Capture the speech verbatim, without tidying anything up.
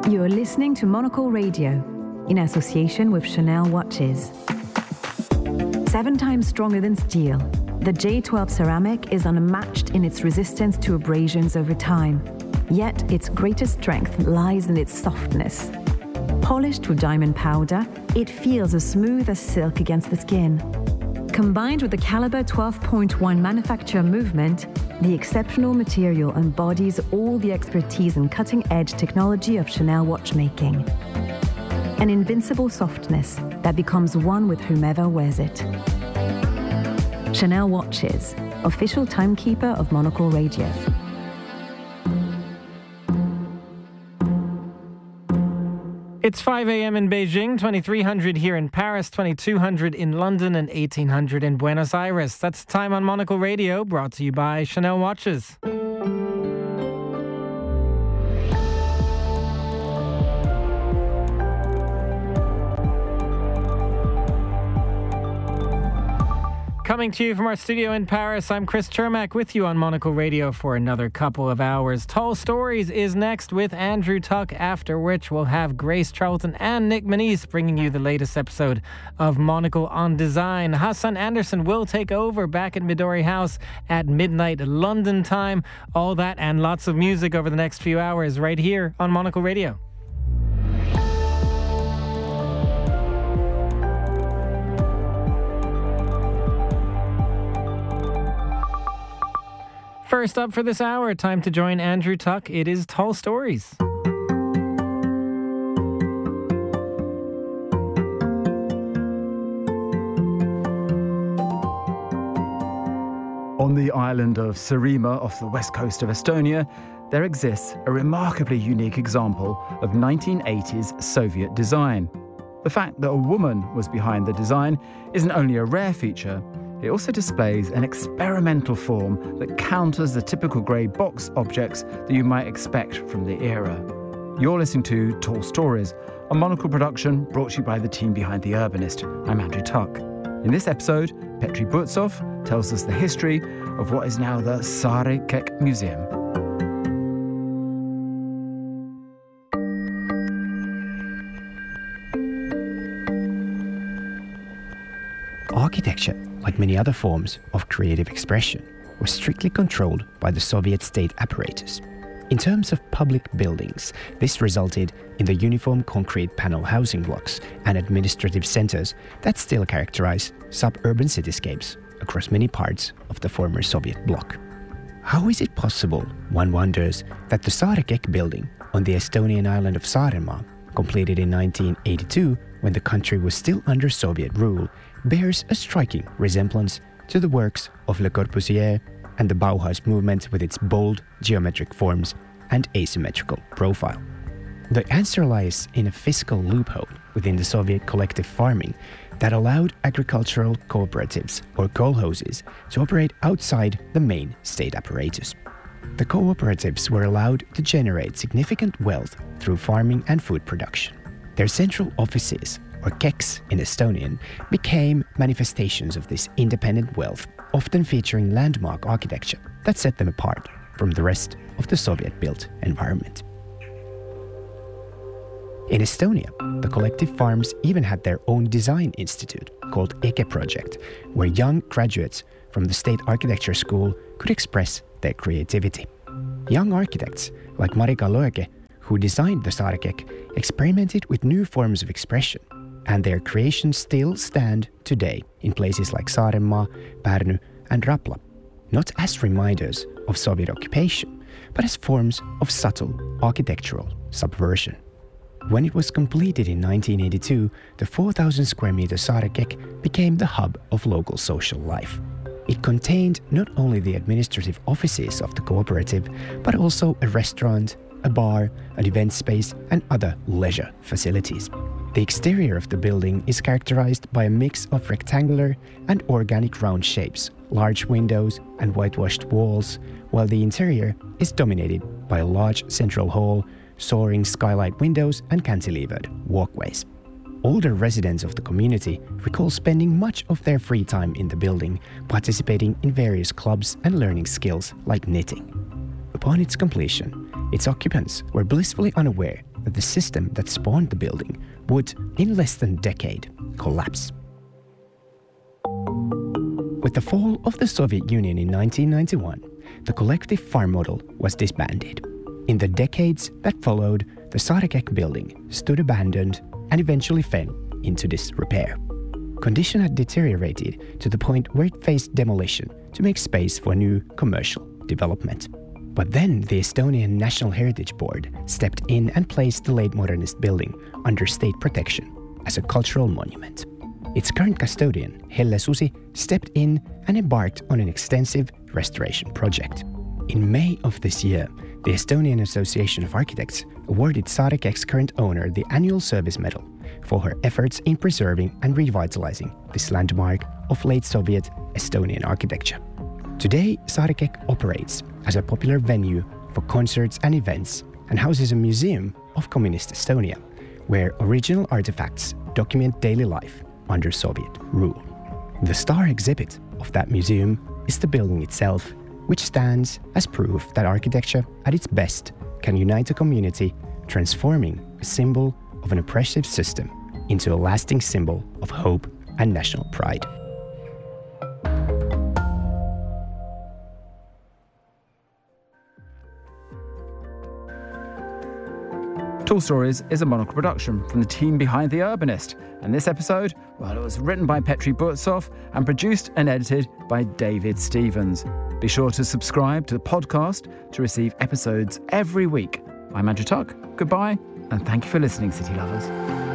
You're listening to Monocle Radio in association with Chanel watches. Seven times stronger than steel, the J twelve ceramic is unmatched in its resistance to abrasions over time. Yet its greatest strength lies in its softness. Polished with diamond powder, it feels as smooth as silk against the skin. Combined with the caliber twelve point one manufacture movement, the exceptional material embodies all the expertise and cutting-edge technology of Chanel watchmaking. An invincible softness that becomes one with whomever wears it. Chanel Watches, official timekeeper of Monocle Radio. It's five a.m. in Beijing, twenty-three hundred here in Paris, twenty-two hundred in London, and eighteen hundred in Buenos Aires. That's Time on Monocle Radio, brought to you by Chanel Watches. Coming to you from our studio in Paris, I'm Chris Chermak with you on Monocle Radio for another couple of hours. Tall Stories is next with Andrew Tuck, after which we'll have Grace Charlton and Nick Manise bringing you the latest episode of Monocle on Design. Hassan Anderson will take over back at Midori House at midnight London time. All that and lots of music over the next few hours right here on Monocle Radio. First up for this hour, time to join Andrew Tuck. It is Tall Stories. On the island of Saaremaa off the west coast of Estonia, there exists a remarkably unique example of nineteen eighties Soviet design. The fact that a woman was behind the design isn't only a rare feature, it also displays an experimental form that counters the typical grey box objects that you might expect from the era. You're listening to Tall Stories, a Monocle production brought to you by the team behind The Urbanist. I'm Andrew Tuck. In this episode, Petri Butzov tells us the history of what is now the Stary Kek Museum. Architecture, like many other forms of creative expression, was strictly controlled by the Soviet state apparatus. In terms of public buildings, this resulted in the uniform concrete panel housing blocks and administrative centers that still characterize suburban cityscapes across many parts of the former Soviet bloc. How is it possible, one wonders, that the Stary Kek building on the Estonian island of Saaremaa, completed in nineteen eighty-two when the country was still under Soviet rule, bears a striking resemblance to the works of Le Corbusier and the Bauhaus movement with its bold geometric forms and asymmetrical profile. The answer lies in a fiscal loophole within the Soviet collective farming that allowed agricultural cooperatives or kolkhozes to operate outside the main state apparatus. The cooperatives were allowed to generate significant wealth through farming and food production. Their central offices, or keks in Estonian, became manifestations of this independent wealth, often featuring landmark architecture that set them apart from the rest of the Soviet-built environment. In Estonia, the collective farms even had their own design institute called Eke Project, where young graduates from the State Architecture School could express their creativity. Young architects like Marika Loeke, who designed the Stary Kek, experimented with new forms of expression, and their creations still stand today in places like Saaremaa, Pärnu, and Rapla, not as reminders of Soviet occupation, but as forms of subtle architectural subversion. When it was completed in nineteen eighty-two, the four thousand square meter Stary Kek became the hub of local social life. It contained not only the administrative offices of the cooperative, but also a restaurant, a bar, an event space, and other leisure facilities. The exterior of the building is characterized by a mix of rectangular and organic round shapes, large windows, and whitewashed walls, while the interior is dominated by a large central hall, soaring skylight windows, and cantilevered walkways. Older residents of the community recall spending much of their free time in the building, participating in various clubs and learning skills like knitting. Upon its completion, its occupants were blissfully unaware that the system that spawned the building would, in less than a decade, collapse. With the fall of the Soviet Union in nineteen ninety-one, the collective farm model was disbanded. In the decades that followed, the Saarekek building stood abandoned and eventually fell into disrepair. Condition had deteriorated to the point where it faced demolition to make space for new commercial development. But then the Estonian National Heritage Board stepped in and placed the late modernist building under state protection as a cultural monument. Its current custodian, Helle Susi, stepped in and embarked on an extensive restoration project. In May of this year, the Estonian Association of Architects awarded Saarekek's current owner the annual service medal for her efforts in preserving and revitalizing this landmark of late Soviet Estonian architecture. Today, Saarekek operates as a popular venue for concerts and events and houses a museum of communist Estonia, where original artifacts document daily life under Soviet rule. The star exhibit of that museum is the building itself, which stands as proof that architecture at its best can unite a community, transforming a symbol of an oppressive system into a lasting symbol of hope and national pride. Tall Stories is a Monocle production from the team behind The Urbanist, and this episode, well, it was written by Petri Butzov and produced and edited by David Stevens. Be sure to subscribe to the podcast to receive episodes every week. I'm Andrew Tuck. Goodbye, and thank you for listening, City Lovers.